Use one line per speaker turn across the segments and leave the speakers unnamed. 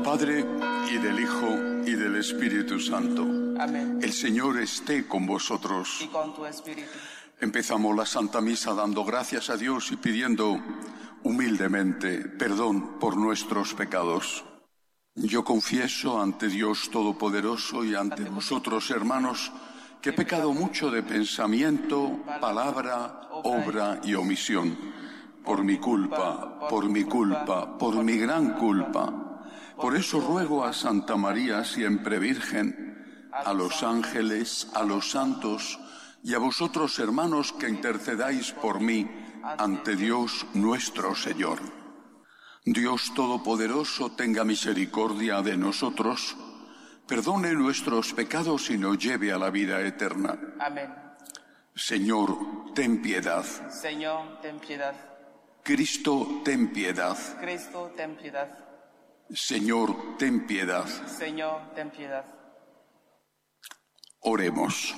Padre, y del Hijo, y del Espíritu Santo.
Amén.
El Señor esté con vosotros.
Y con tu espíritu.
Empezamos la Santa Misa dando gracias a Dios y pidiendo humildemente perdón por nuestros pecados. Yo confieso ante Dios Todopoderoso y ante vosotros, hermanos, que he pecado mucho de pensamiento, palabra, obra y omisión. Por mi culpa, por mi culpa, por mi gran culpa. Por eso ruego a Santa María, siempre Virgen, a los ángeles, a los santos y a vosotros, hermanos, que intercedáis por mí ante Dios nuestro Señor. Dios Todopoderoso tenga misericordia de nosotros, perdone nuestros pecados y nos lleve a la vida eterna.
Amén.
Señor, ten piedad.
Señor, ten piedad.
Cristo, ten piedad.
Cristo, ten piedad.
Señor, ten piedad.
Señor, ten piedad.
Oremos.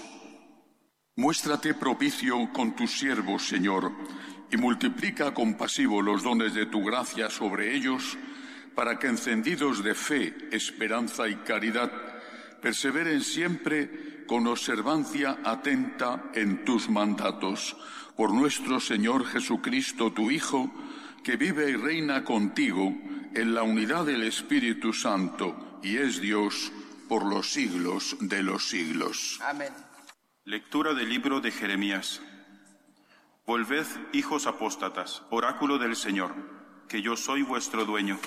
Muéstrate propicio con tus siervos, Señor, y multiplica compasivo los dones de tu gracia sobre ellos, para que encendidos de fe, esperanza y caridad, perseveren siempre con observancia atenta en tus mandatos. Por nuestro Señor Jesucristo, tu Hijo, que vive y reina contigo en la unidad del Espíritu Santo, y es Dios por los siglos de los siglos.
Amén.
Lectura del libro de Jeremías. Volved, hijos apóstatas, oráculo del Señor, que yo soy vuestro dueño.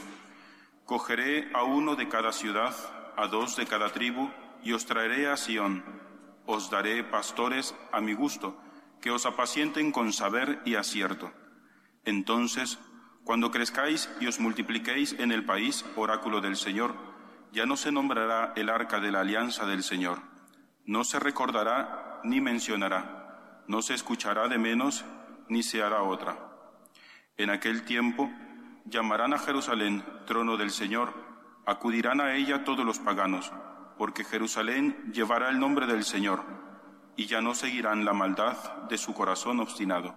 Cogeré a uno de cada ciudad, a dos de cada tribu, y os traeré a Sión. Os daré pastores a mi gusto, que os apacienten con saber y acierto. Entonces, cuando crezcáis y os multipliquéis en el país, oráculo del Señor, ya no se nombrará el arca de la alianza del Señor. No se recordará ni mencionará, no se escuchará de menos ni se hará otra. En aquel tiempo llamarán a Jerusalén trono del Señor, acudirán a ella todos los paganos, porque Jerusalén llevará el nombre del Señor, y ya no seguirán la maldad de su corazón obstinado.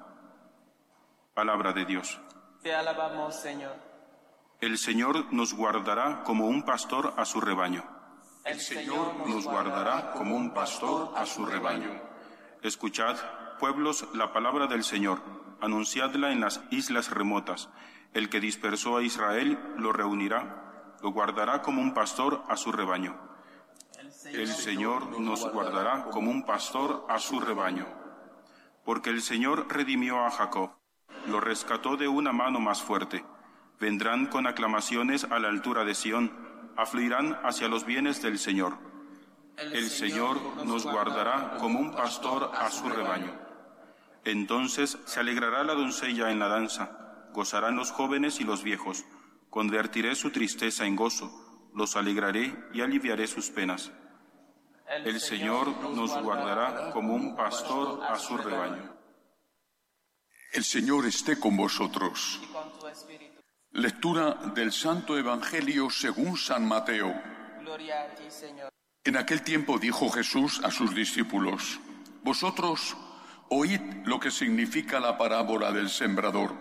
Palabra de Dios.
Te alabamos, Señor.
El Señor nos guardará como un pastor a su rebaño.
El
Señor nos guardará como un pastor a su rebaño. Escuchad, pueblos, la palabra del Señor, anunciadla en las islas remotas. El que dispersó a Israel lo reunirá, lo guardará como un pastor a su rebaño. El Señor nos guardará como un pastor a su rebaño. Porque el Señor redimió a Jacob, lo rescató de una mano más fuerte. Vendrán con aclamaciones a la altura de Sión, afluirán hacia los bienes del Señor. El Señor nos guardará como un pastor a su rebaño. Entonces se alegrará la doncella en la danza, gozarán los jóvenes y los viejos. Convertiré su tristeza en gozo, los alegraré y aliviaré sus penas. El Señor nos guardará como un pastor a su rebaño.
El Señor esté con vosotros.
Y con tu espíritu.
Lectura del Santo Evangelio según San Mateo.
Gloria a ti, Señor.
En aquel tiempo dijo Jesús a sus discípulos: Vosotros oíd lo que significa la parábola del sembrador.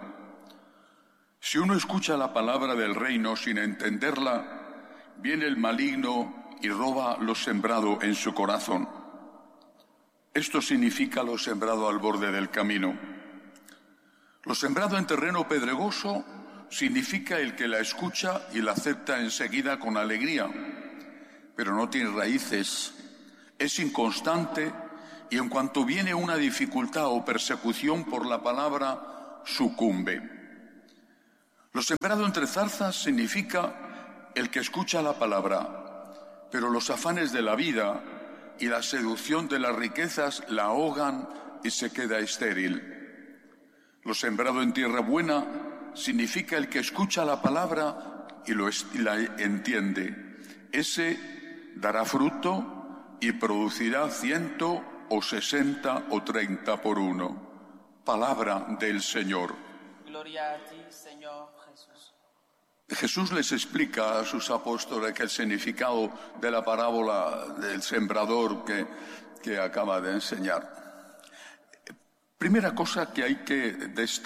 Si uno escucha la palabra del reino sin entenderla, viene el maligno y roba lo sembrado en su corazón. Esto significa lo sembrado al borde del camino. Lo sembrado en terreno pedregoso significa el que la escucha y la acepta enseguida con alegría, pero no tiene raíces, es inconstante y en cuanto viene una dificultad o persecución por la palabra, sucumbe. Lo sembrado entre zarzas significa el que escucha la palabra, pero los afanes de la vida y la seducción de las riquezas la ahogan y se queda estéril. Lo sembrado en tierra buena significa el que escucha la palabra y la entiende. Ese dará fruto y producirá 100 o 60 o 30 por uno. Palabra del Señor.
Gloria a ti, Señor Jesús.
Jesús les explica a sus apóstoles que el significado de la parábola del sembrador que acaba de enseñar. Primera cosa que hay que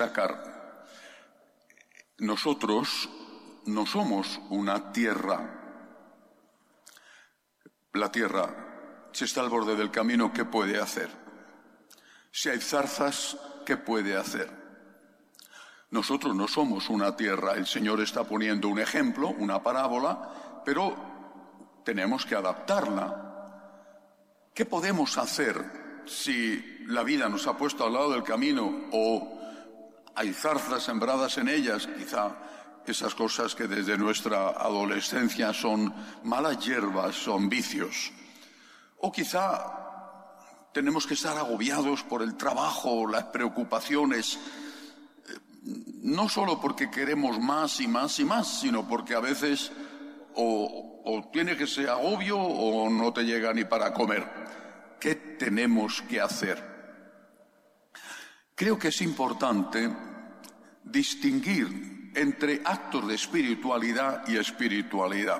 destacar: nosotros no somos una tierra, la tierra, si está al borde del camino, ¿qué puede hacer? Si hay zarzas, ¿qué puede hacer? Nosotros no somos una tierra. El Señor está poniendo un ejemplo, una parábola, pero tenemos que adaptarla. ¿Qué podemos hacer si la vida nos ha puesto al lado del camino o hay zarzas sembradas en ellas? Quizá esas cosas que desde nuestra adolescencia son malas hierbas, son vicios. O quizá tenemos que estar agobiados por el trabajo, las preocupaciones, no solo porque queremos más y más y más, sino porque a veces o tiene que ser agobio o no te llega ni para comer. ¿Qué tenemos que hacer? Creo que es importante distinguir entre actos de espiritualidad y espiritualidad.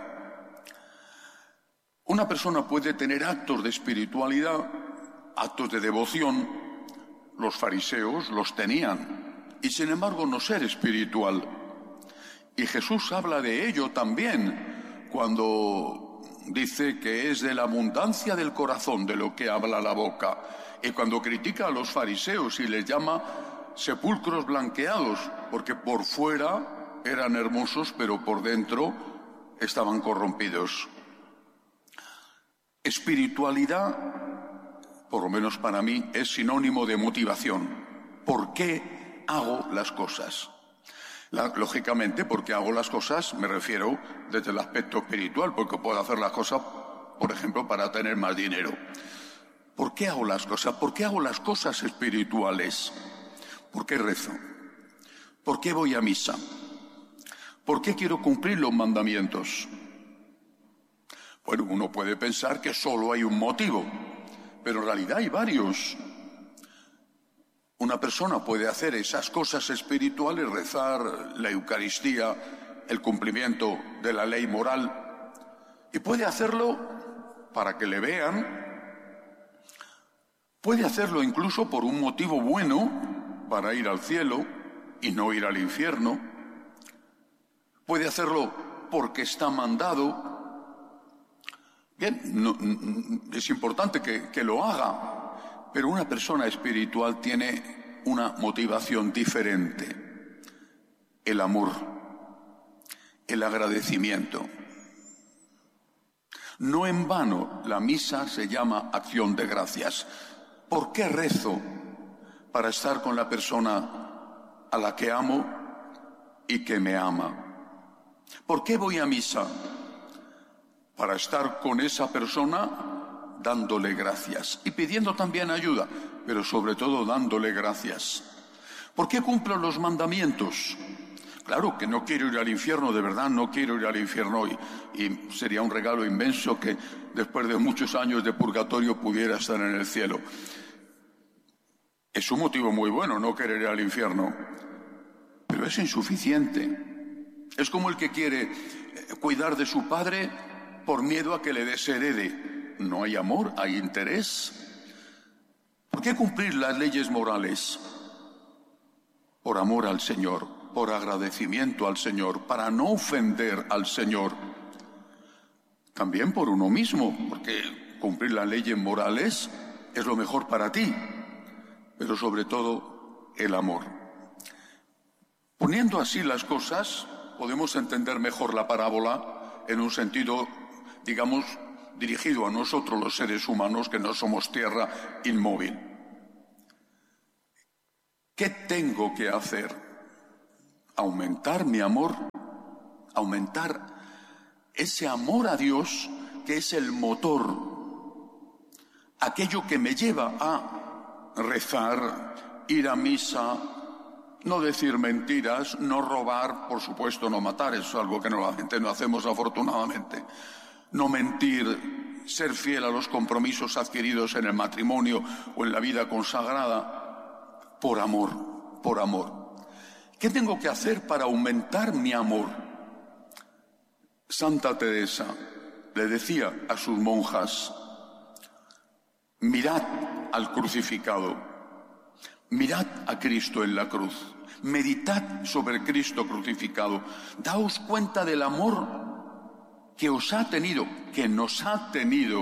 Una persona puede tener actos de espiritualidad, actos de devoción. Los fariseos los tenían, y sin embargo no ser espiritual. Y Jesús habla de ello también cuando dice que es de la abundancia del corazón de lo que habla la boca. Y cuando critica a los fariseos y les llama sepulcros blanqueados, porque por fuera eran hermosos, pero por dentro estaban corrompidos. Espiritualidad, por lo menos para mí, es sinónimo de motivación. ¿Por qué hago las cosas? Lógicamente, porque hago las cosas, me refiero desde el aspecto espiritual, porque puedo hacer las cosas, por ejemplo, para tener más dinero. ¿Por qué hago las cosas? ¿Por qué hago las cosas espirituales? ¿Por qué rezo? ¿Por qué voy a misa? ¿Por qué quiero cumplir los mandamientos? Bueno, uno puede pensar que solo hay un motivo, pero en realidad hay varios. Una persona puede hacer esas cosas espirituales, rezar, la Eucaristía, el cumplimiento de la ley moral, y puede hacerlo para que le vean, puede hacerlo incluso por un motivo bueno, para ir al cielo y no ir al infierno, puede hacerlo porque está mandado. Bien, es importante que lo haga, pero una persona espiritual tiene una motivación diferente: el amor, el agradecimiento. No en vano la misa se llama acción de gracias. ¿Por qué rezo? Para estar con la persona a la que amo y que me ama. ¿Por qué voy a misa? Para estar con esa persona dándole gracias y pidiendo también ayuda, pero sobre todo dándole gracias. ¿Por qué cumplo los mandamientos? Claro que no quiero ir al infierno, de verdad no quiero ir al infierno hoy, y sería un regalo inmenso que después de muchos años de purgatorio pudiera estar en el cielo. Es un motivo muy bueno no querer ir al infierno, pero es insuficiente. Es como el que quiere cuidar de su padre por miedo a que le desherede. No hay amor, hay interés. ¿Por qué cumplir las leyes morales? Por amor al Señor, por agradecimiento al Señor, para no ofender al Señor. También por uno mismo, porque cumplir las leyes morales es lo mejor para ti, pero sobre todo el amor. Poniendo así las cosas, podemos entender mejor la parábola en un sentido, digamos, dirigido a nosotros los seres humanos, que no somos tierra inmóvil. ¿Qué tengo que hacer? Aumentar mi amor, aumentar ese amor a Dios, que es el motor, aquello que me lleva a rezar, ir a misa, no decir mentiras, no robar, por supuesto no matar, eso es algo que la gente no hacemos afortunadamente, no mentir, ser fiel a los compromisos adquiridos en el matrimonio o en la vida consagrada, por amor, por amor. ¿Qué tengo que hacer para aumentar mi amor? Santa Teresa le decía a sus monjas: mirad al crucificado, mirad a Cristo en la cruz, meditad sobre Cristo crucificado, daos cuenta del amor que os ha tenido, que nos ha tenido.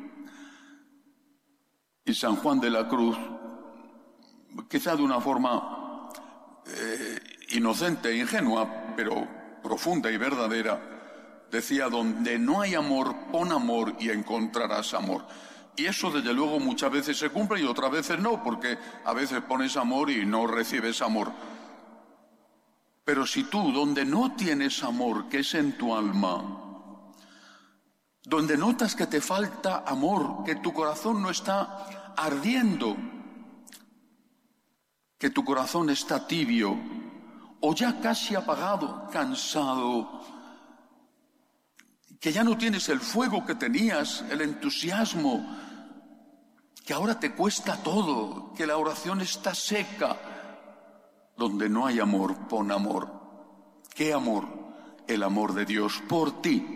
Y San Juan de la Cruz, quizá de una forma inocente e ingenua, pero profunda y verdadera, decía: donde no hay amor, pon amor y encontrarás amor. Y eso desde luego muchas veces se cumple y otras veces no, porque a veces pones amor y no recibes amor. Pero si tú, donde no tienes amor, que es en tu alma, donde notas que te falta amor, que tu corazón no está ardiendo, que tu corazón está tibio o ya casi apagado, cansado, que ya no tienes el fuego que tenías, el entusiasmo, que ahora te cuesta todo, que la oración está seca, donde no hay amor, pon amor. ¿Qué amor? El amor de Dios por ti.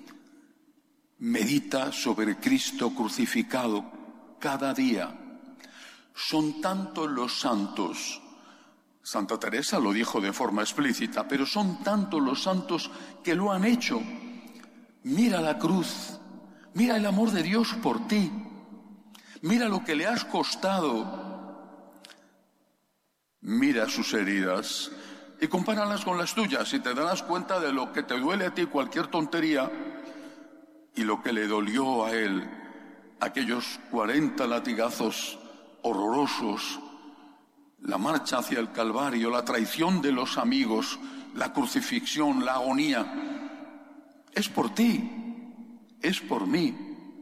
Medita sobre Cristo crucificado cada día. Son tantos los santos, Santa Teresa lo dijo de forma explícita, pero son tantos los santos que lo han hecho. Mira la cruz, mira el amor de Dios por ti, mira lo que le has costado, mira sus heridas y compáralas con las tuyas y te darás cuenta de lo que te duele a ti cualquier tontería y lo que le dolió a él, aquellos 40 latigazos horrorosos, la marcha hacia el Calvario, la traición de los amigos, la crucifixión, la agonía. Es por ti, es por mí.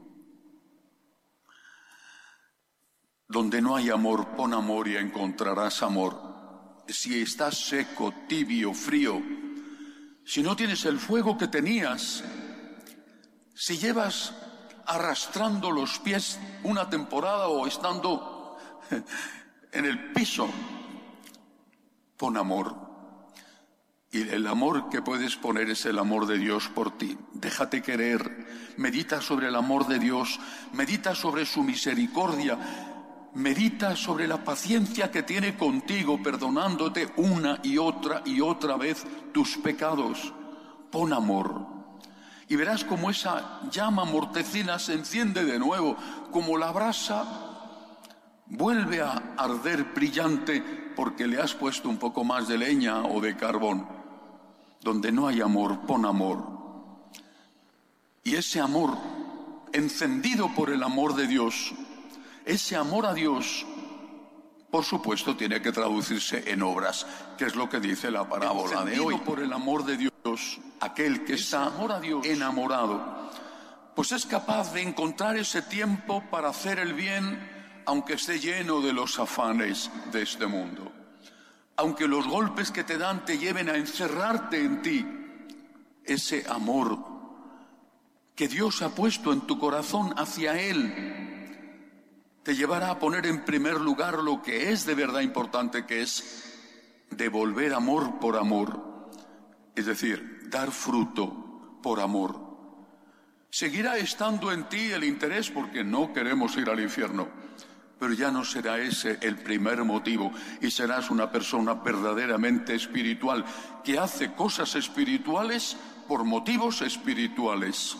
Donde no hay amor, pon amor y encontrarás amor. Si estás seco, tibio, frío, si no tienes el fuego que tenías, si llevas arrastrando los pies una temporada o estando en el piso, pon amor. Y el amor que puedes poner es el amor de Dios por ti. Déjate querer, medita sobre el amor de Dios, medita sobre su misericordia, medita sobre la paciencia que tiene contigo, perdonándote una y otra vez tus pecados. Pon amor. Y verás como esa llama mortecina se enciende de nuevo, como la brasa vuelve a arder brillante porque le has puesto un poco más de leña o de carbón. Donde no hay amor, pon amor. Y ese amor, encendido por el amor de Dios, ese amor a Dios, por supuesto, tiene que traducirse en obras, que es lo que dice la parábola de hoy. Por el amor de Dios, aquel que está enamorado, pues es capaz de encontrar ese tiempo para hacer el bien, aunque esté lleno de los afanes de este mundo. Aunque los golpes que te dan te lleven a encerrarte en ti, ese amor que Dios ha puesto en tu corazón hacia Él te llevará a poner en primer lugar lo que es de verdad importante, que es devolver amor por amor, es decir, dar fruto por amor. Seguirá estando en ti el interés porque no queremos ir al infierno, pero ya no será ese el primer motivo y serás una persona verdaderamente espiritual que hace cosas espirituales por motivos espirituales.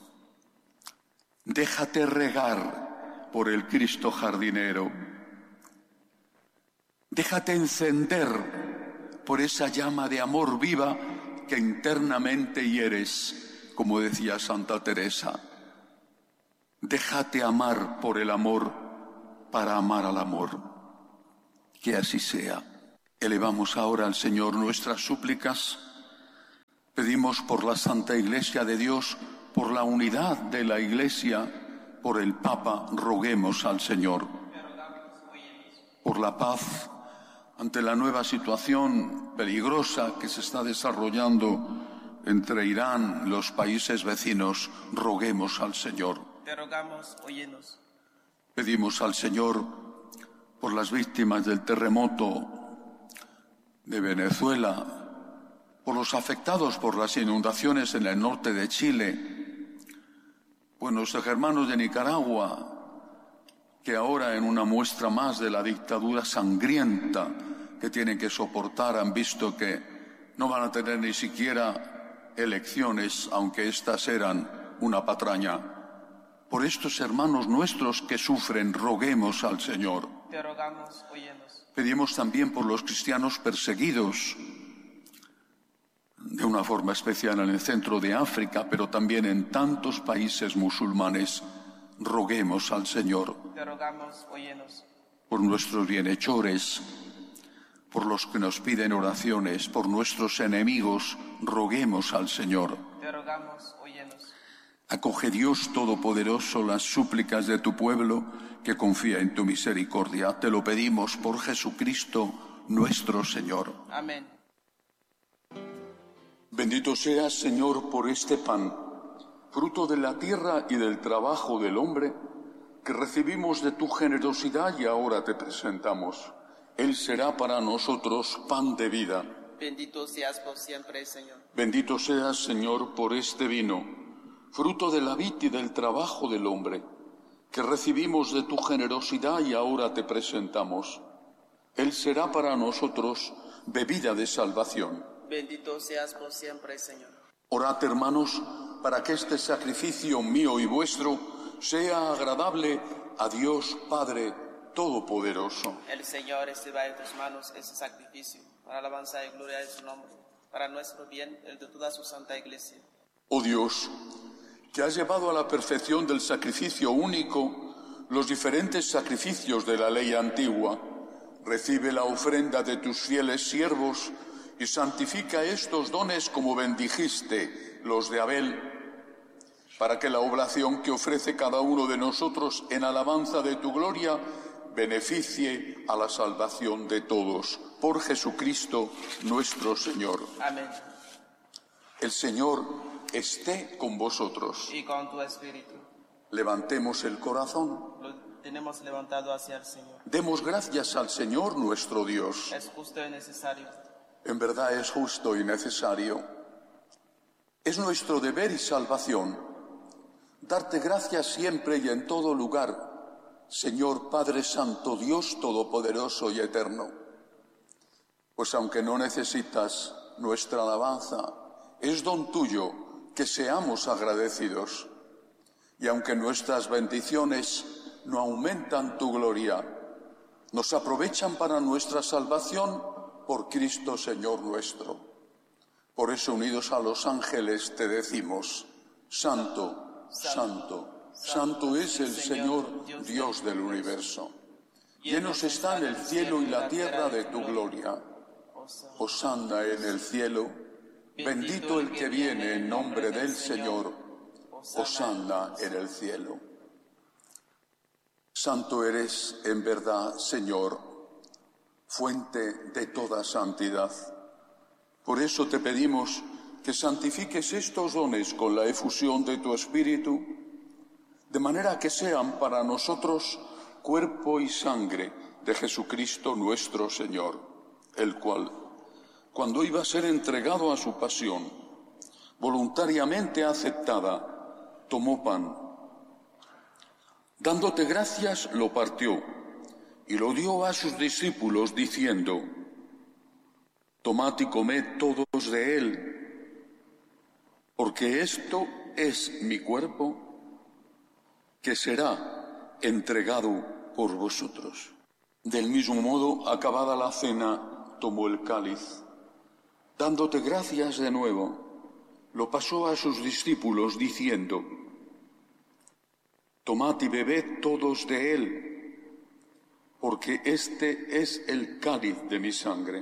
Déjate regar por el Cristo jardinero. Déjate encender por esa llama de amor viva que internamente hieres, como decía Santa Teresa. Déjate amar por el amor para amar al amor. Que así sea. Elevamos ahora al Señor nuestras súplicas. Pedimos por la Santa Iglesia de Dios, por la unidad de la Iglesia, por el Papa, roguemos al Señor. Por la paz ante la nueva situación peligrosa que se está desarrollando entre Irán y los países vecinos, roguemos al Señor.
Te rogamos, óyenos.
Pedimos al Señor por las víctimas del terremoto de Venezuela, por los afectados por las inundaciones en el norte de Chile, por nuestros hermanos de Nicaragua, que ahora en una muestra más de la dictadura sangrienta que tienen que soportar han visto que no van a tener ni siquiera elecciones, aunque éstas eran una patraña. Por estos hermanos nuestros que sufren, roguemos al Señor.
Te rogamos, óyenos.
Pedimos también por los cristianos perseguidos, de una forma especial en el centro de África, pero también en tantos países musulmanes. Roguemos al Señor.
Te rogamos, óyenos.
Por nuestros bienhechores, por los que nos piden oraciones, por nuestros enemigos, roguemos al Señor.
Te rogamos, óyenos.
Acoge, Dios Todopoderoso, las súplicas de tu pueblo que confía en tu misericordia. Te lo pedimos por Jesucristo nuestro Señor.
Amén.
Bendito seas, Señor, por este pan, fruto de la tierra y del trabajo del hombre, que recibimos de tu generosidad y ahora te presentamos. Él será para nosotros pan de vida.
Bendito seas por siempre, Señor.
Bendito seas, Señor, por este vino, fruto de la vid y del trabajo del hombre, que recibimos de tu generosidad y ahora te presentamos. Él será para nosotros bebida de salvación.
Bendito seas por siempre, Señor.
Orad, hermanos, para que este sacrificio mío y vuestro sea agradable a Dios Padre Todopoderoso.
El Señor reciba de tus manos ese sacrificio, para alabanza y gloria de su nombre, para nuestro bien, el de toda su santa Iglesia.
Oh Dios, que has llevado a la perfección del sacrificio único los diferentes sacrificios de la ley antigua, recibe la ofrenda de tus fieles siervos y santifica estos dones como bendijiste los de Abel, para que la oblación que ofrece cada uno de nosotros en alabanza de tu gloria beneficie a la salvación de todos. Por Jesucristo nuestro Señor.
Amén.
El Señor esté con vosotros.
Y con tu espíritu.
Levantemos el corazón.
Lo tenemos levantado hacia el Señor.
Demos gracias al Señor nuestro Dios.
Es justo y necesario.
En verdad es justo y necesario. Es nuestro deber y salvación darte gracias siempre y en todo lugar, Señor Padre Santo, Dios Todopoderoso y Eterno. Pues aunque no necesitas nuestra alabanza, es don tuyo que seamos agradecidos. Y aunque nuestras bendiciones no aumentan tu gloria, nos aprovechan para nuestra salvación por Cristo Señor nuestro. Por eso, unidos a los ángeles, te decimos: Santo, Santo, Santo es el Señor, Dios del universo. Llenos están el cielo y la tierra de tu gloria. Hosana en el cielo. Bendito el que viene en nombre del Señor. Hosana en el cielo. Santo eres en verdad, Señor, fuente de toda santidad. Por eso te pedimos que santifiques estos dones con la efusión de tu Espíritu, de manera que sean para nosotros cuerpo y sangre de Jesucristo nuestro Señor, el cual, cuando iba a ser entregado a su pasión, voluntariamente aceptada, tomó pan. Dándote gracias, lo partió y lo dio a sus discípulos, diciendo: Tomad y comed todos de él, porque esto es mi cuerpo, que será entregado por vosotros. Del mismo modo, acabada la cena, tomó el cáliz. Dándote gracias de nuevo, lo pasó a sus discípulos, diciendo: Tomad y bebed todos de él, porque este es el cáliz de mi sangre.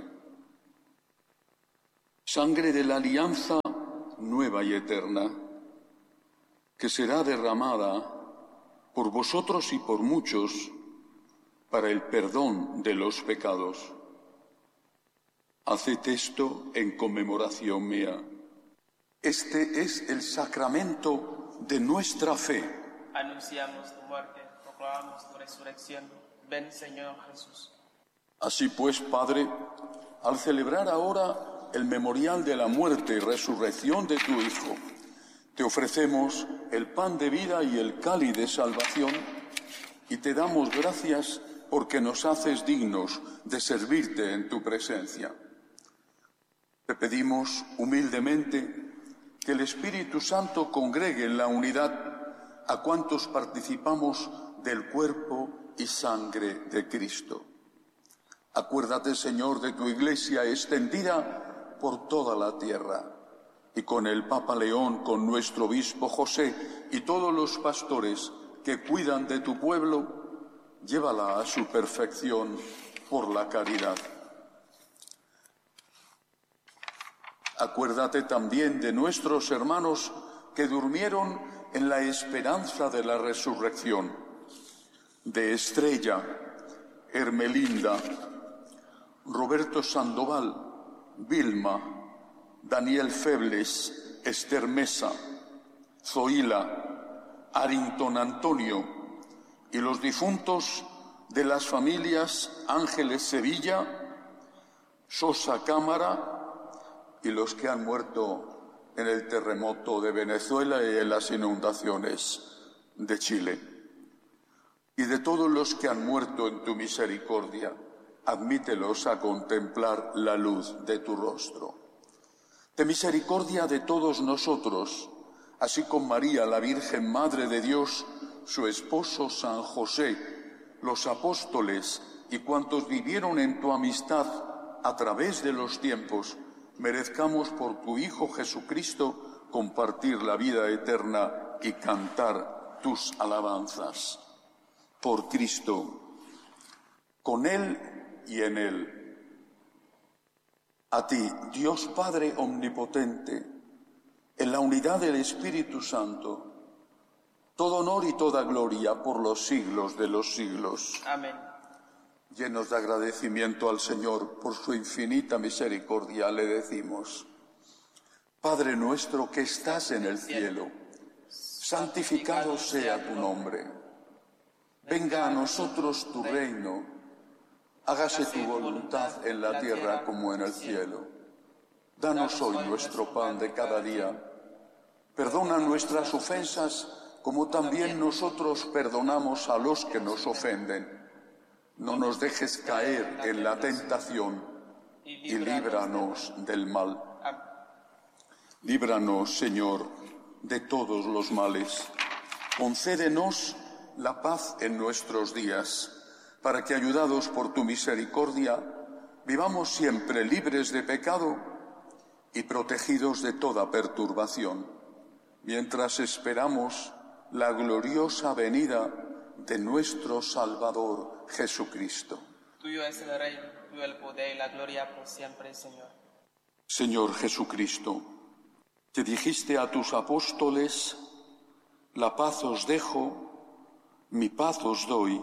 Sangre de la alianza nueva y eterna, que será derramada por vosotros y por muchos para el perdón de los pecados. Haced esto en conmemoración mía. Este es el sacramento de nuestra fe.
Anunciamos tu muerte, proclamamos tu resurrección. Ven, Señor Jesús.
Así pues, Padre, al celebrar ahora el memorial de la muerte y resurrección de tu Hijo, te ofrecemos el pan de vida y el cáliz de salvación, y te damos gracias porque nos haces dignos de servirte en tu presencia. Te pedimos humildemente Que el Espíritu Santo congregue en la unidad a cuantos participamos del cuerpo y sangre de Cristo. Acuérdate, Señor, de tu Iglesia extendida por toda la tierra, y con el Papa León, con nuestro obispo José y todos los pastores que cuidan de tu pueblo, llévala a su perfección por la caridad. Acuérdate también de nuestros hermanos que durmieron en la esperanza de la resurrección, de Estrella, Hermelinda, Roberto Sandoval, Vilma, Daniel Febles, Esther Mesa, Zoila, Arington Antonio y los difuntos de las familias Ángeles Sevilla, Sosa Cámara y los que han muerto en el terremoto de Venezuela y en las inundaciones de Chile. Y de todos los que han muerto en tu misericordia, admítelos a contemplar la luz de tu rostro. Ten misericordia de todos nosotros, así con María, la Virgen Madre de Dios, su esposo San José, los apóstoles y cuantos vivieron en tu amistad a través de los tiempos, merezcamos por tu Hijo Jesucristo compartir la vida eterna y cantar tus alabanzas. Por Cristo, con Él y en Él. A ti, Dios Padre omnipotente, en la unidad del Espíritu Santo, todo honor y toda gloria por los siglos de los siglos.
Amén.
Llenos de agradecimiento al Señor por su infinita misericordia, le decimos: Padre nuestro que estás en el cielo, santificado sea tu nombre. Venga a nosotros tu reino. Hágase tu voluntad en la tierra como en el cielo. Danos hoy nuestro pan de cada día. Perdona nuestras ofensas como también nosotros perdonamos a los que nos ofenden. No nos dejes caer en la tentación y líbranos del mal. Líbranos, Señor, de todos los males. Concédenos la paz en nuestros días, para que, ayudados por tu misericordia, vivamos siempre libres de pecado y protegidos de toda perturbación, mientras esperamos la gloriosa venida de nuestro Salvador Jesucristo.
Tuyo es el reino, tuyo el poder y la gloria por siempre, Señor.
Señor Jesucristo, que dijiste a tus apóstoles: la paz os dejo, mi paz os doy.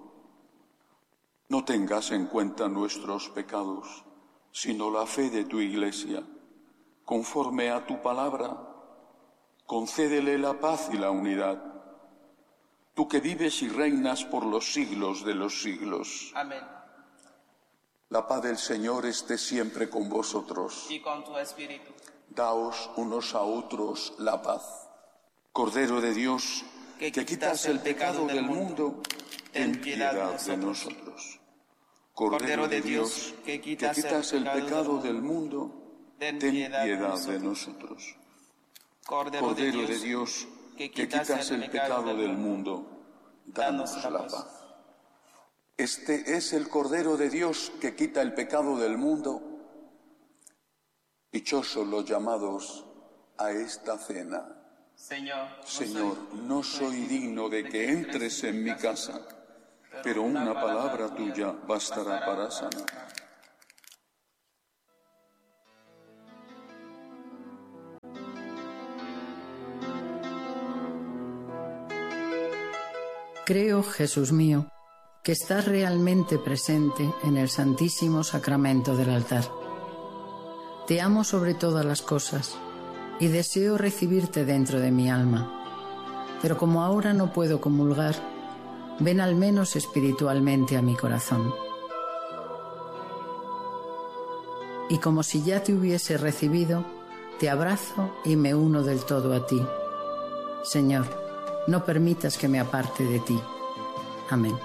No tengas en cuenta nuestros pecados, sino la fe de tu Iglesia. Conforme a tu palabra, concédele la paz y la unidad. Tú que vives y reinas por los siglos de los siglos.
Amén.
La paz del Señor esté siempre con vosotros.
Y con tu espíritu.
Daos unos a otros la paz. Cordero de Dios, que quitas el pecado del mundo, ten piedad de nosotros. Cordero de Dios, que quitas el pecado del mundo, ten piedad de nosotros. Cordero de Dios, que quitas el pecado del mundo, danos la paz. Este es el Cordero de Dios que quita el pecado del mundo. Dichosos los llamados a esta cena. Señor, no soy digno de que entres en mi casa, pero una palabra tuya bastará para sanar.
Creo, Jesús mío, que estás realmente presente en el Santísimo Sacramento del altar. Te amo sobre todas las cosas y deseo recibirte dentro de mi alma. Pero como ahora no puedo comulgar, ven al menos espiritualmente a mi corazón. Y como si ya te hubiese recibido, te abrazo y me uno del todo a ti. Señor, no permitas que me aparte de ti. Amén.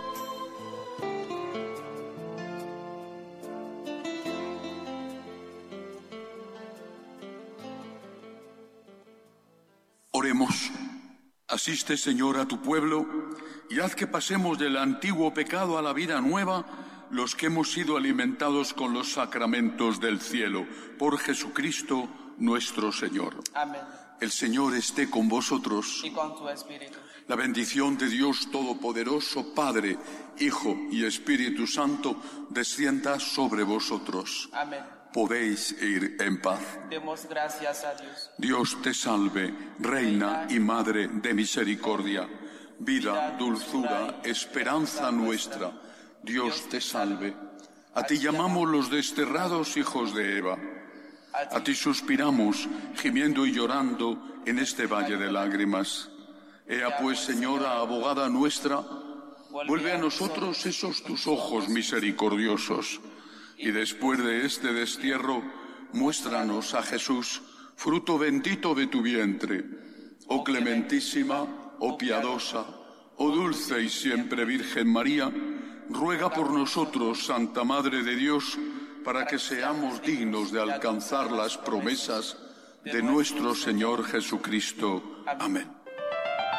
Oremos. Asiste, Señor, a tu pueblo y haz que pasemos del antiguo pecado a la vida nueva los que hemos sido alimentados con los sacramentos del cielo. Por Jesucristo nuestro Señor.
Amén.
El Señor esté con vosotros.
Y con tu espíritu.
La bendición de Dios Todopoderoso, Padre, Hijo y Espíritu Santo, descienda sobre vosotros.
Amén.
Podéis ir en paz.
Demos gracias a Dios.
Dios te salve, Reina y Madre de misericordia, vida, dulzura, esperanza nuestra. Dios te salve. A ti llamamos los desterrados hijos de Eva. A ti suspiramos, gimiendo y llorando en este valle de lágrimas. Ea pues, Señora, abogada nuestra, vuelve a nosotros esos tus ojos misericordiosos, y después de este destierro, muéstranos a Jesús, fruto bendito de tu vientre. Oh clementísima, oh piadosa, oh dulce y siempre Virgen María, ruega por nosotros, Santa Madre de Dios, para que seamos dignos de alcanzar las promesas de nuestro Señor Jesucristo. Amén.